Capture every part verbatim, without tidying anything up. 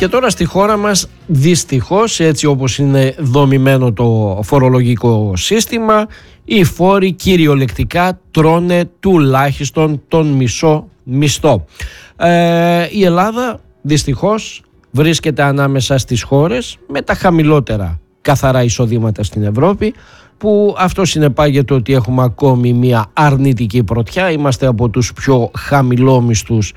Και τώρα στη χώρα μας δυστυχώς, έτσι όπως είναι δομημένο το φορολογικό σύστημα, οι φόροι κυριολεκτικά τρώνε τουλάχιστον τον μισό μισθό. Ε, η Ελλάδα δυστυχώς βρίσκεται ανάμεσα στις χώρες με τα χαμηλότερα καθαρά εισοδήματα στην Ευρώπη, που αυτό συνεπάγεται ότι έχουμε ακόμη μια αρνητική πρωτιά. Είμαστε από τους πιο χαμηλόμισθους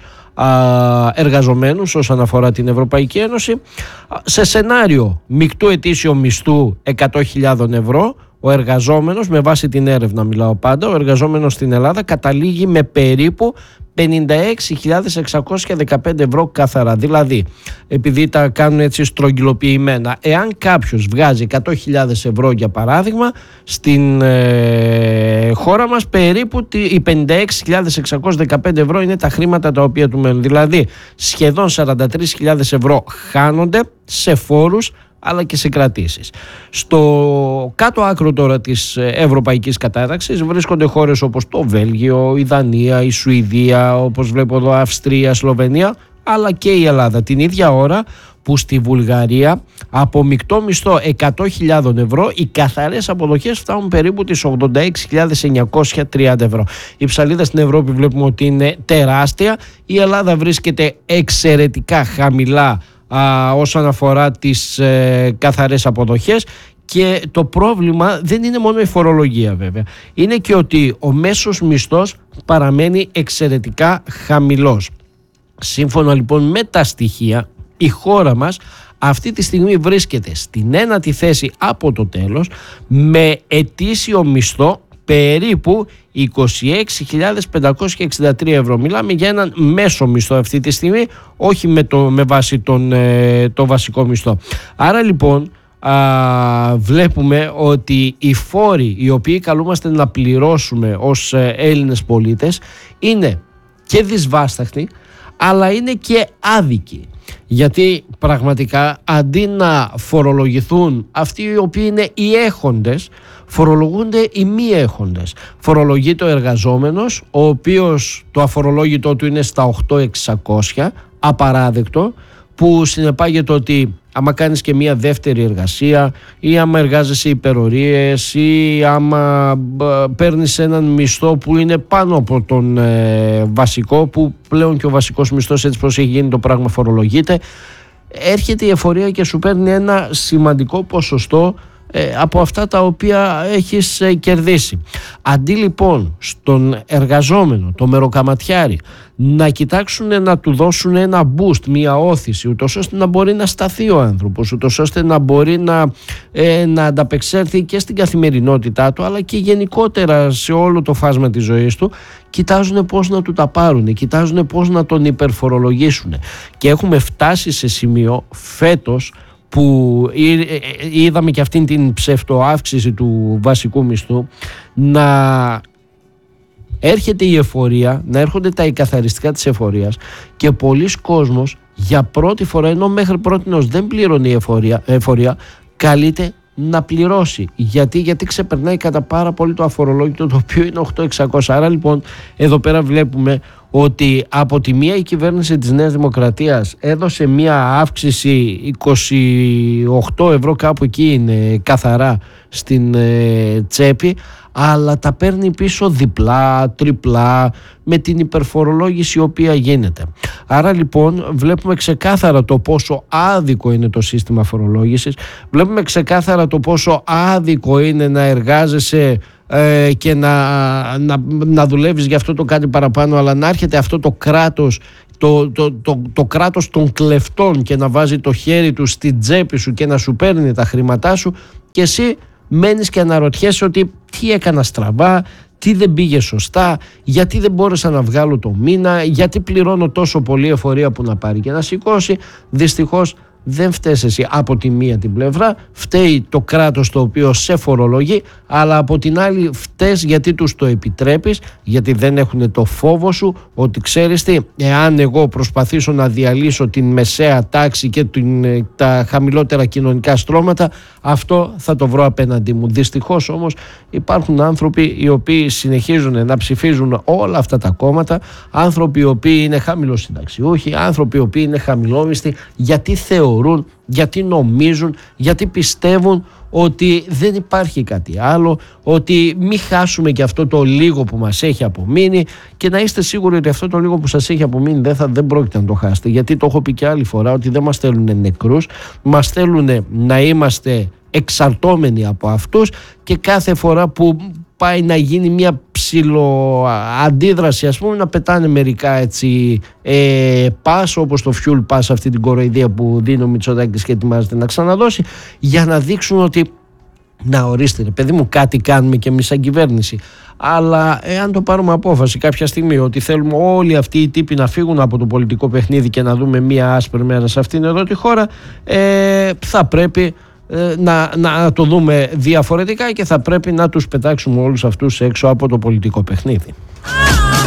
εργαζομένους όσον αφορά την Ευρωπαϊκή Ένωση. Σε σενάριο μεικτού ετήσιου μισθού εκατό χιλιάδες ευρώ, ο εργαζόμενος, με βάση την έρευνα μιλάω πάντα, ο εργαζόμενος στην Ελλάδα καταλήγει με περίπου πενήντα έξι χιλιάδες εξακόσια δεκαπέντε ευρώ καθαρά. Δηλαδή, επειδή τα κάνουν έτσι στρογγυλοποιημένα, εάν κάποιος βγάζει εκατό χιλιάδες ευρώ για παράδειγμα, στην ε, χώρα μας περίπου οι πενήντα έξι χιλιάδες εξακόσια δεκαπέντε ευρώ είναι τα χρήματα τα οποία του μένουν. Δηλαδή, σχεδόν σαράντα τρεις χιλιάδες ευρώ χάνονται σε φόρους αλλά και σε κρατήσεις. Στο κάτω άκρο τώρα της ευρωπαϊκής κατάταξης βρίσκονται χώρες όπως το Βέλγιο, η Δανία, η Σουηδία, όπως βλέπω εδώ Αυστρία, Σλοβενία, αλλά και η Ελλάδα. Την ίδια ώρα που στη Βουλγαρία από μεικτό μισθό εκατό χιλιάδες ευρώ οι καθαρές αποδοχές φτάνουν περίπου τις ογδόντα έξι χιλιάδες εννιακόσια τριάντα ευρώ. Η ψαλίδα στην Ευρώπη βλέπουμε ότι είναι τεράστια. Η Ελλάδα βρίσκεται εξαιρετικά χαμηλά Α, όσον αφορά τις ε, καθαρές αποδοχές, και το πρόβλημα δεν είναι μόνο η φορολογία βέβαια, είναι και ότι ο μέσος μισθός παραμένει εξαιρετικά χαμηλός. Σύμφωνα λοιπόν με τα στοιχεία, η χώρα μας αυτή τη στιγμή βρίσκεται στην ένατη θέση από το τέλος με ετήσιο μισθό περίπου είκοσι έξι χιλιάδες πεντακόσια εξήντα τρία ευρώ. Μιλάμε για έναν μέσο μισθό αυτή τη στιγμή, όχι με, το, με βάση τον ε, το βασικό μισθό. Άρα λοιπόν α, βλέπουμε ότι οι φόροι οι οποίοι καλούμαστε να πληρώσουμε ως ε, Έλληνες πολίτες είναι και δυσβάσταχτοι, αλλά είναι και άδικοι. Γιατί πραγματικά αντί να φορολογηθούν αυτοί οι οποίοι είναι οι έχοντες, φορολογούνται οι μη έχοντες. Φορολογείται ο εργαζόμενος, ο οποίος το αφορολόγητό του είναι στα οκτώ χιλιάδες εξακόσια, απαράδεκτο, που συνεπάγεται ότι άμα κάνεις και μία δεύτερη εργασία ή άμα εργάζεσαι υπερορίες ή άμα παίρνεις έναν μισθό που είναι πάνω από τον ε, βασικό, που πλέον και ο βασικός μισθός, έτσι πως έχει γίνει το πράγμα, φορολογείται, έρχεται η εφορία και σου παίρνει ένα σημαντικό ποσοστό ε, από αυτά τα οποία έχεις ε, κερδίσει. Αντί λοιπόν στον εργαζόμενο, το μεροκαματιάρι, να κοιτάξουν να του δώσουν ένα boost, μια όθηση, ούτως ώστε να μπορεί να σταθεί ο άνθρωπος, ούτως ώστε να μπορεί να, ε, να ανταπεξέλθει και στην καθημερινότητά του, αλλά και γενικότερα σε όλο το φάσμα της ζωής του, κοιτάζουν πώς να του τα πάρουν, κοιτάζουν πώς να τον υπερφορολογήσουν. Και έχουμε φτάσει σε σημείο φέτος που είδαμε και αυτήν την ψευτοαύξηση του βασικού μισθού, να έρχεται η εφορία, να έρχονται τα εκαθαριστικά της εφορίας, και πολλοί κόσμος για πρώτη φορά, ενώ μέχρι πρότινος δεν πλήρωνε η εφορία, εφορία, καλείται να πληρώσει. Γιατί, γιατί ξεπερνάει κατά πάρα πολύ το αφορολόγητο, το οποίο είναι οκτώ χιλιάδες εξακόσια. Άρα λοιπόν εδώ πέρα βλέπουμε ότι από τη μία η κυβέρνηση της Νέας Δημοκρατίας έδωσε μία αύξηση είκοσι οκτώ ευρώ, κάπου εκεί είναι καθαρά στην ε, τσέπη, αλλά τα παίρνει πίσω διπλά, τριπλά, με την υπερφορολόγηση η οποία γίνεται. Άρα λοιπόν βλέπουμε ξεκάθαρα το πόσο άδικο είναι το σύστημα φορολόγησης, βλέπουμε ξεκάθαρα το πόσο άδικο είναι να εργάζεσαι ε, και να, να, να δουλεύεις για αυτό το κάτι παραπάνω, αλλά να έρχεται αυτό το κράτος, το, το, το, το κράτος των κλεφτών, και να βάζει το χέρι του στην τσέπη σου και να σου παίρνει τα χρήματά σου, και εσύ μένεις και αναρωτιέσαι ότι τι έκανα στραβά, τι δεν πήγε σωστά, γιατί δεν μπόρεσα να βγάλω το μήνα, γιατί πληρώνω τόσο πολύ εφορία που να πάρει και να σηκώσει. Δυστυχώς δεν φταίς εσύ από τη μία την πλευρά, φταίει το κράτος το οποίο σε φορολογεί, αλλά από την άλλη φταίς γιατί τους το επιτρέπεις, γιατί δεν έχουν το φόβο σου ότι ξέρεις τι, εάν εγώ προσπαθήσω να διαλύσω την μεσαία τάξη και την, τα χαμηλότερα κοινωνικά στρώματα, αυτό θα το βρω απέναντί μου. Δυστυχώς όμως υπάρχουν άνθρωποι οι οποίοι συνεχίζουν να ψηφίζουν όλα αυτά τα κόμματα, άνθρωποι οι οποίοι είναι χαμηλοσυνταξιούχοι, άνθρωποι οι οποίοι είναι χαμηλόμισθοι, γιατί θεωρούν, γιατί νομίζουν, γιατί πιστεύουν ότι δεν υπάρχει κάτι άλλο, ότι μην χάσουμε και αυτό το λίγο που μας έχει απομείνει, και να είστε σίγουροι ότι αυτό το λίγο που σας έχει απομείνει δεν, θα, δεν πρόκειται να το χάσετε, γιατί το έχω πει και άλλη φορά ότι δεν μας θέλουν νεκρούς, μας θέλουν να είμαστε εξαρτώμενοι από αυτούς, και κάθε φορά που πάει να γίνει μια ψηλο αντίδραση, ας πούμε, να πετάνε μερικά έτσι ε, πας, όπως το fuel pass, αυτή την κοροϊδία που δίνει ο Μητσοτάκης και ετοιμάζεται να ξαναδώσει, για να δείξουν ότι να, ορίστε ρε παιδί μου, κάτι κάνουμε και εμείς σαν κυβέρνηση. Αλλά εάν το πάρουμε απόφαση κάποια στιγμή ότι θέλουμε όλοι αυτοί οι τύποι να φύγουν από το πολιτικό παιχνίδι και να δούμε μια άσπρη μέρα σε αυτήν εδώ τη χώρα, ε, θα πρέπει Να, να το δούμε διαφορετικά και θα πρέπει να τους πετάξουμε όλους αυτούς έξω από το πολιτικό παιχνίδι.